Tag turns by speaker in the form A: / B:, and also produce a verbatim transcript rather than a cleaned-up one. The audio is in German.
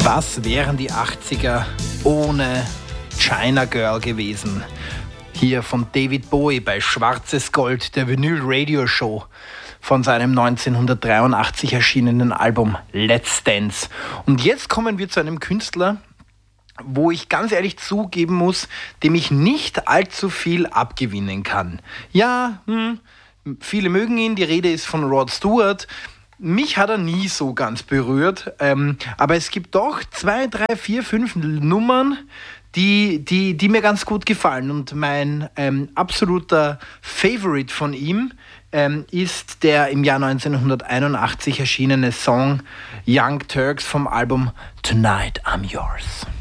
A: Was wären die achtziger ohne China Girl gewesen? Hier von David Bowie bei Schwarzes Gold, der Vinyl Radio Show von seinem neunzehnhundertdreiundachtzig erschienenen Album Let's Dance. Und jetzt kommen wir zu einem Künstler, wo ich ganz ehrlich zugeben muss, dem ich nicht allzu viel abgewinnen kann. Ja, hm, viele mögen ihn, die Rede ist von Rod Stewart. Mich hat er nie so ganz berührt, ähm, aber es gibt doch zwei, drei, vier, fünf Nummern, die, die, die mir ganz gut gefallen. Und mein ähm, absoluter Favorite von ihm ähm, ist der im Jahr neunzehnhunderteinundachtzig erschienene Song Young Turks vom Album Tonight I'm Yours.